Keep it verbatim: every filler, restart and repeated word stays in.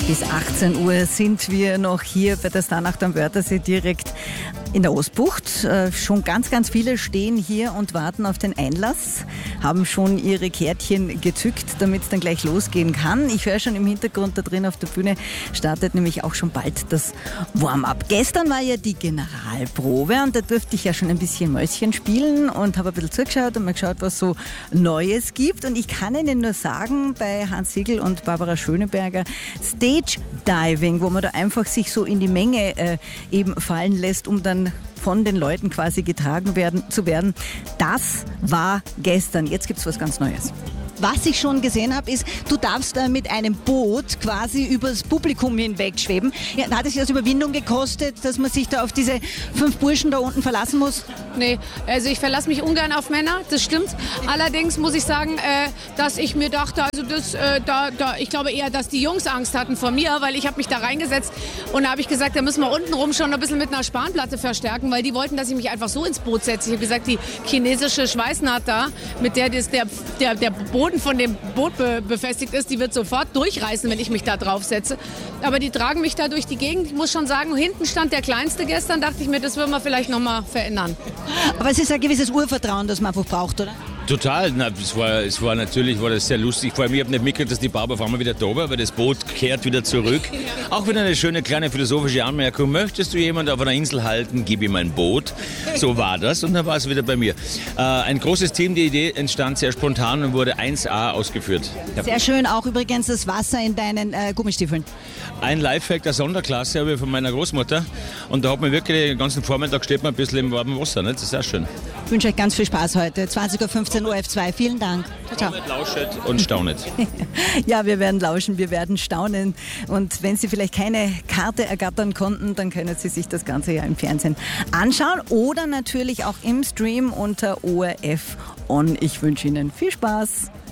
Bis achtzehn Uhr sind wir noch hier bei der Starnacht am Wörthersee direkt in der Ostbucht. Äh, schon ganz, ganz viele stehen hier und warten auf den Einlass, haben schon ihre Kärtchen gezückt, damit es dann gleich losgehen kann. Ich höre schon im Hintergrund da drin auf der Bühne startet nämlich auch schon bald das Warm-up. Gestern war ja die Generalprobe und da durfte ich ja schon ein bisschen Mäuschen spielen und habe ein bisschen zugeschaut und mal geschaut, was so Neues gibt. Und ich kann Ihnen nur sagen, bei Hans Sigl und Barbara Schöneberger, Stage Diving, wo man da einfach sich so in die Menge äh, eben fallen lässt, um dann von den Leuten quasi getragen werden, zu werden. Das war gestern. Jetzt gibt es was ganz Neues. Was ich schon gesehen habe, ist, du darfst äh, mit einem Boot quasi übers Publikum hinweg schweben. Ja, hat es das Überwindung gekostet, dass man sich da auf diese fünf Burschen da unten verlassen muss? Nee, also ich verlasse mich ungern auf Männer, das stimmt. Allerdings muss ich sagen, äh, dass ich mir dachte, also das, äh, da, da, ich glaube eher, dass die Jungs Angst hatten vor mir, weil ich habe mich da reingesetzt und da habe ich gesagt, da müssen wir untenrum schon ein bisschen mit einer Spanplatte verstärken, weil die wollten, dass ich mich einfach so ins Boot setze. Ich habe gesagt, die chinesische Schweißnaht da, mit der das, der, der, der Boden von dem Boot be- befestigt ist, die wird sofort durchreißen, wenn ich mich da drauf setze. Aber die tragen mich da durch die Gegend. Ich muss schon sagen, hinten stand der Kleinste gestern, dachte ich mir, das würden wir vielleicht nochmal verändern. Aber es ist ein gewisses Urvertrauen, das man einfach braucht, oder? Total. Na, es, war, es war natürlich war das sehr lustig. Vor allem, ich habe nicht mitgekriegt, dass die Barbara auf einmal wieder da war, weil das Boot kehrt wieder zurück. Auch wieder eine schöne kleine philosophische Anmerkung. Möchtest du jemanden auf einer Insel halten, gib ihm ein Boot. So war das und dann war es wieder bei mir. Äh, ein großes Team, die Idee entstand sehr spontan und wurde eins A ausgeführt. Ja. Sehr schön, auch übrigens das Wasser in deinen äh, Gummistiefeln. Ein Lifehack der Sonderklasse habe ich von meiner Großmutter und da hat man wirklich den ganzen Vormittag steht man ein bisschen im warmen Wasser. Ne? Das ist sehr schön. Ich wünsche euch ganz viel Spaß heute. zwanzig Uhr fünfzehn O R F zwei. Vielen Dank. Ciao, ciao. Lauschet und staunet. Ja, wir werden lauschen, wir werden staunen. Und wenn Sie vielleicht keine Karte ergattern konnten, dann können Sie sich das Ganze ja im Fernsehen anschauen oder natürlich auch im Stream unter O R F On. Ich wünsche Ihnen viel Spaß.